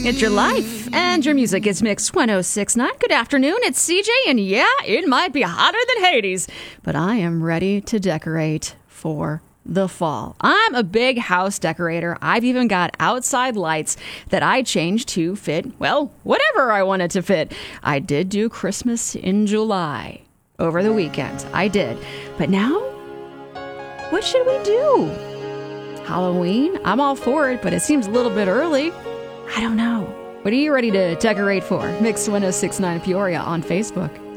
It's your life and your music. It's Mix 1069. Good afternoon. It's CJ, and yeah, it might be hotter than Hades, but I am ready to decorate for the fall. I'm a big house decorator. I've even got outside lights that I changed to fit, well, whatever I wanted to fit. I did do Christmas in July over the weekend. I did. But now, what should we do? Halloween? I'm all for it, but it seems a little bit early. I don't know. What are you ready to decorate for? Mix 1069 Peoria on Facebook.